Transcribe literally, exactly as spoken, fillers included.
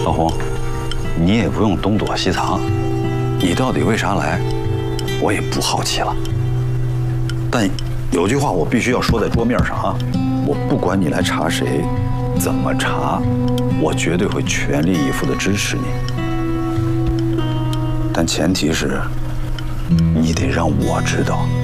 老洪，你也不用东躲西藏，你到底为啥来，我也不好奇了。但有句话我必须要说在桌面上啊，我不管你来查谁，怎么查，我绝对会全力以赴地支持你。但前提是，你得让我知道。